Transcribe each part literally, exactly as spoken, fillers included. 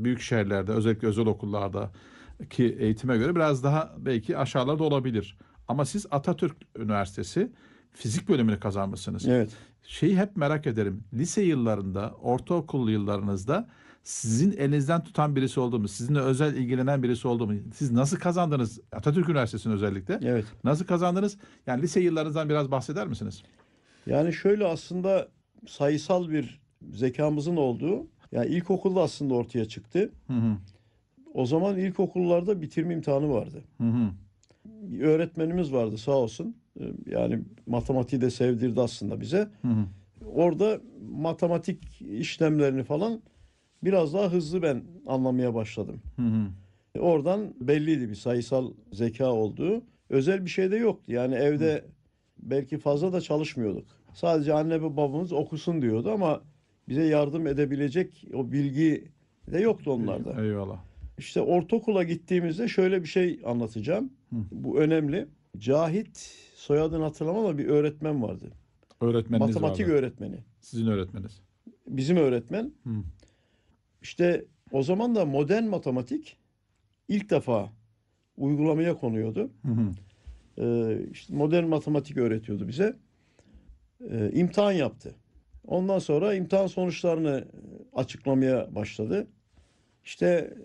büyük şehirlerde, özellikle özel okullarda ki eğitime göre biraz daha belki aşağılarda olabilir. Ama siz Atatürk Üniversitesi fizik bölümünü kazanmışsınız. Evet. Şeyi hep merak ederim. Lise yıllarında, ortaokul yıllarınızda sizin elinizden tutan birisi oldu mu? Sizinle özel ilgilenen birisi oldu mu? Siz nasıl kazandınız? Atatürk Üniversitesi'nin özellikle. Evet. Nasıl kazandınız? Yani lise yıllarınızdan biraz bahseder misiniz? Yani şöyle aslında sayısal bir zekamızın olduğu, yani ilkokulda aslında ortaya çıktı. Hı hı. O zaman ilkokullarda bitirme imtihanı vardı. Hı hı. Bir öğretmenimiz vardı sağ olsun. Ee, Yani matematiği de sevdirdi aslında bize. Hı hı. Orada matematik işlemlerini falan biraz daha hızlı ben anlamaya başladım. Hı hı. Oradan belliydi bir sayısal zeka olduğu. Özel bir şey de yoktu. Yani evde belki fazla da çalışmıyorduk. Sadece anne ve babamız okusun diyordu ama bize yardım edebilecek o bilgi de yoktu onlarda. Eyvallah. İşte ortaokula gittiğimizde şöyle bir şey anlatacağım. Hı. Bu önemli. Cahit, soyadını hatırlamam ama bir öğretmen vardı. Öğretmeniniz Matematik vardı. öğretmeni. Sizin öğretmeniniz. Bizim öğretmen. Hı. İşte o zaman da modern matematik ilk defa uygulamaya konuyordu. Hı hı. Ee, işte modern matematik öğretiyordu bize. Ee, imtihan yaptı. Ondan sonra imtihan sonuçlarını açıklamaya başladı. İşte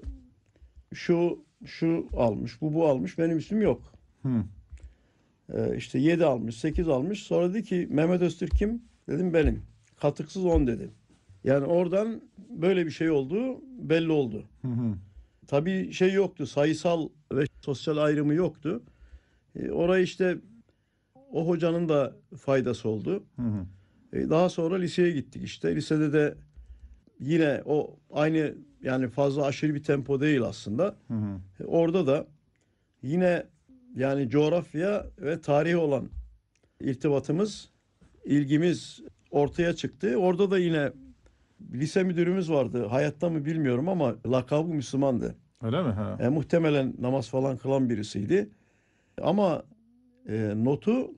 şu şu almış, bu bu almış, benim ismim yok. Hı. Ee, işte yedi almış, sekiz almış. Sonra dedi ki Mehmet Öztürk kim? Dedim benim. Katıksız on dedi. Yani oradan böyle bir şey olduğu belli oldu. Hı hı. Tabii şey yoktu, sayısal ve sosyal ayrımı yoktu. E, orayı işte o hocanın da faydası oldu. Hı hı. E, daha sonra liseye gittik işte. Lisede de yine o aynı, yani fazla aşırı bir tempo değil aslında. Hı hı. E, orada da yine yani coğrafya ve tarihi olan irtibatımız, ilgimiz ortaya çıktı. Orada da yine lise müdürümüz vardı. Hayatta mı bilmiyorum ama lakabı Müslümandı. Öyle mi? Ha. E, muhtemelen namaz falan kılan birisiydi. Ama e, notu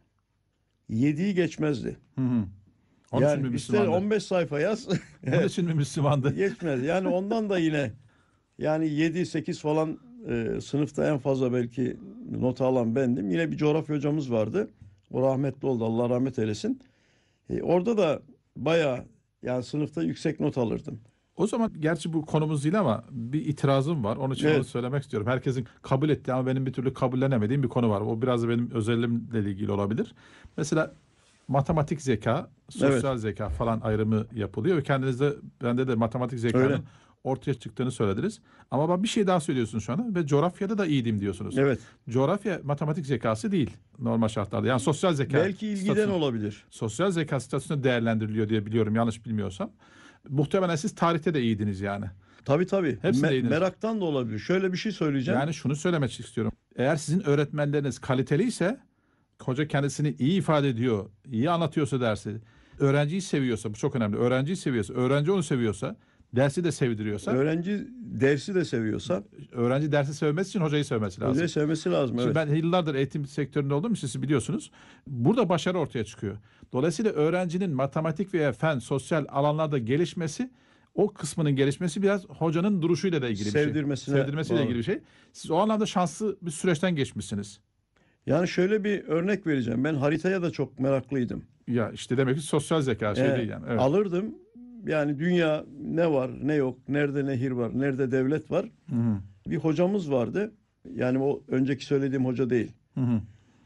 yediyi geçmezdi. Hı hı. Onun için mi Yani ister Müslümandı? on beş sayfa yaz Onun için mi Müslümandı? geçmez. Yani ondan da yine yani yedi sekiz falan, e, sınıfta en fazla belki not alan bendim. Yine bir coğrafya hocamız vardı. O rahmetli oldu. Allah rahmet eylesin. E, orada da bayağı, yani sınıfta yüksek not alırdım. O zaman gerçi bu konumuz değil ama bir itirazım var. Onun için onu Evet. söylemek istiyorum. Herkesin kabul ettiği ama benim bir türlü kabullenemediğim bir konu var. O biraz da benim özelimle ilgili olabilir. Mesela matematik zeka, Evet. sosyal zeka falan ayrımı yapılıyor ve kendinizde, bende de matematik zekanın Öyle. ortaya çıktığını söylediniz. Ama bak bir şey daha söylüyorsunuz şu anda ve coğrafyada da iyiydim diyorsunuz. Evet. Coğrafya matematik zekası değil normal şartlarda. Yani sosyal zeka Belki ilgiden statüsü- olabilir. sosyal zeka statüsünde değerlendiriliyor diye biliyorum yanlış bilmiyorsam. Muhtemelen siz tarihte de iyiydiniz yani. Tabii tabii. Hepsinde Me- iyiydiniz. meraktan da olabilir. Şöyle bir şey söyleyeceğim. Yani şunu söylemek istiyorum. Eğer sizin öğretmenleriniz kaliteliyse, hoca kendisini iyi ifade ediyor, iyi anlatıyorsa dersi, öğrenciyi seviyorsa, bu çok önemli. Öğrenciyi seviyorsa, öğrenci onu seviyorsa, dersi de sevdiriyorsa, Öğrenci dersi de seviyorsa öğrenci dersi sevmesi için hocayı sevmesi lazım. hocayı sevmesi lazım. Şimdi Evet. ben yıllardır eğitim sektöründe olduğum için siz biliyorsunuz. Burada başarı ortaya çıkıyor. Dolayısıyla öğrencinin matematik veya fen, sosyal alanlarda gelişmesi, o kısmının gelişmesi biraz hocanın duruşuyla da ilgili bir şey. Sevdirmesine Sevdirmesiyle bağlı. ilgili bir şey. Siz o anlamda şanslı bir süreçten geçmişsiniz. Yani şöyle bir örnek vereceğim. Ben haritaya da çok meraklıydım. Ya işte demek ki sosyal zeka şey Ee, değil yani. Evet. alırdım. Yani dünya ne var ne yok, nerede nehir var, nerede devlet var. Hı hı. Bir hocamız vardı. Yani o önceki söylediğim hoca değil. Hı hı.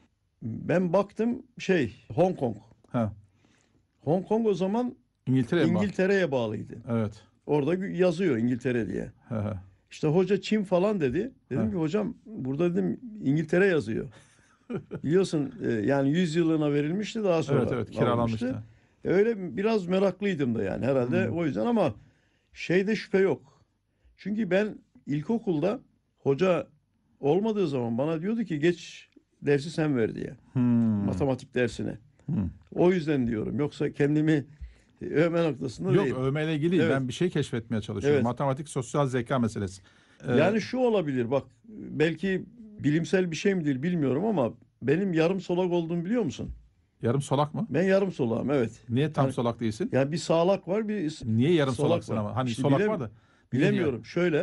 Ben baktım şey Hong Kong. Ha. Hong Kong o zaman İngiltere'ye mi? İngiltere'ye bağlıydı. Evet. Orada yazıyor İngiltere diye. Hı hı. İşte hoca Çin falan dedi. Dedim Ha. ki hocam burada dedim İngiltere yazıyor. Biliyorsun e, yani yüz yılına verilmişti, daha sonra Evet evet alınmıştı. kiralanmıştı. E, Öyle biraz meraklıydım da yani herhalde Hmm. o yüzden, ama şeyde şüphe yok. Çünkü ben ilkokulda hoca olmadığı zaman bana diyordu ki geç dersi sen ver diye. Hmm. Matematik dersine. Hmm. O yüzden diyorum. Yoksa kendimi övme noktasında Yok değil. övmeyle ilgili değil. Evet. Ben bir şey keşfetmeye çalışıyorum. Evet. Matematik, sosyal zeka meselesi. Ee, Yani şu olabilir bak, belki bilimsel bir şey midir bilmiyorum ama benim yarım solak olduğumu biliyor musun? yarım solak mı? Ben yarım solağım, evet. Niye tam Yani, solak değilsin? yani bir sağlak var, bir Niye yarım solak solaksın var. ama? Hani İşte solak bilem- var da. Niye diye? bilemiyorum. Şöyle